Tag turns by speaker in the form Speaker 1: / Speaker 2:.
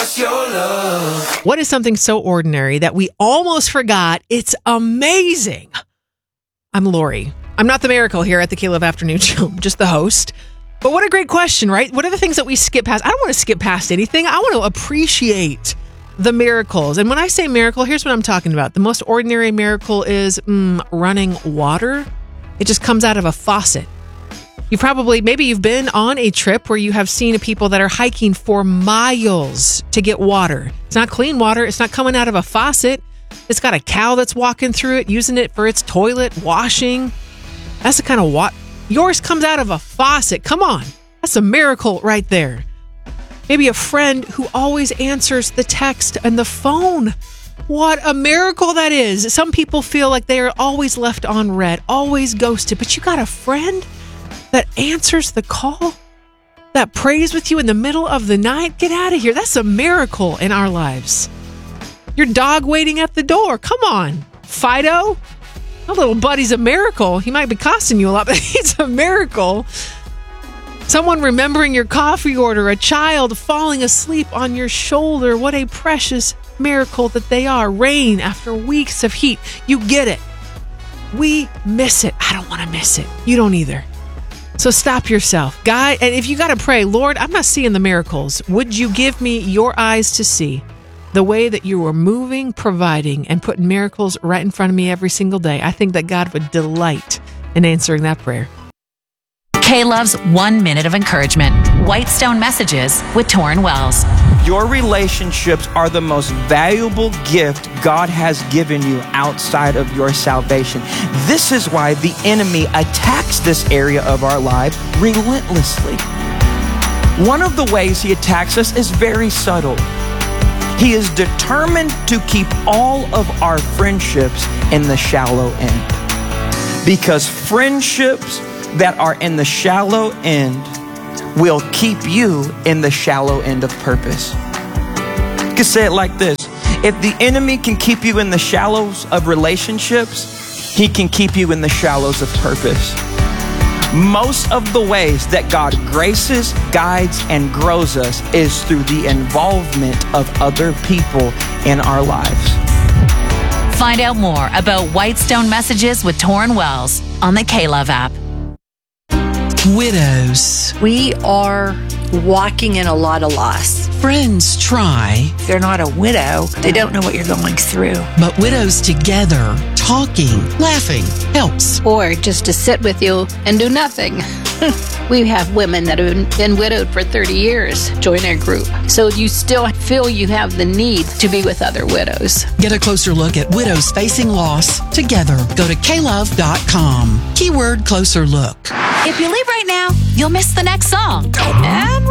Speaker 1: us your love.
Speaker 2: What is something so ordinary that we almost forgot? It's amazing. I'm Lori. I'm not the miracle here at the K-Love Afternoon Show, I'm just the host. But what a great question, right? What are the things that we skip past? I don't want to skip past anything. I want to appreciate the miracles. And when I say miracle, here's what I'm talking about. The most ordinary miracle is running water. It just comes out of a faucet. Maybe you've been on a trip where you have seen people that are hiking for miles to get water. It's not clean water. It's not coming out of a faucet. It's got a cow that's walking through it, using it for its toilet, washing. That's the kind of water. Yours comes out of a faucet. Come on. That's a miracle right there. Maybe a friend who always answers the text and the phone. What a miracle that is. Some people feel like they are always left on red, always ghosted. But you got a friend that answers the call, that prays with you in the middle of the night. Get out of here. That's a miracle in our lives. Your dog waiting at the door. Come on. Fido, my little buddy's a miracle. He might be costing you a lot, but he's a miracle. Someone remembering your coffee order, a child falling asleep on your shoulder. What a precious miracle that they are. Rain after weeks of heat. You get it. We miss it. I don't want to miss it. You don't either. So stop yourself, God. And if you got to pray, Lord, I'm not seeing the miracles. Would you give me your eyes to see the way that you are moving, providing, and putting miracles right in front of me every single day? I think that God would delight in answering that prayer.
Speaker 3: K-Love's 1 minute of encouragement. Whitestone Messages with Torrin Wells.
Speaker 4: Your relationships are the most valuable gift God has given you outside of your salvation. This is why the enemy attacks this area of our life relentlessly. One of the ways he attacks us is very subtle. He is determined to keep all of our friendships in the shallow end. Because friendships that are in the shallow end will keep you in the shallow end of purpose. You can say it like this. If the enemy can keep you in the shallows of relationships, he can keep you in the shallows of purpose. Most of the ways that God graces, guides, and grows us is through the involvement of other people in our lives.
Speaker 3: Find out more about Whitestone Messages with Torrin Wells on the K-Love app.
Speaker 5: Widows.
Speaker 6: We are walking in a lot of loss.
Speaker 5: Friends try.
Speaker 6: If they're not a widow, they don't know what you're going through.
Speaker 5: But widows together, talking, laughing, helps.
Speaker 7: Or just to sit with you and do nothing. We have women that have been widowed for 30 years join our group. So you still feel you have the need to be with other widows.
Speaker 5: Get a closer look at widows facing loss together. Go to klove.com. Keyword closer look.
Speaker 3: If you leave right now, you'll miss the next song. And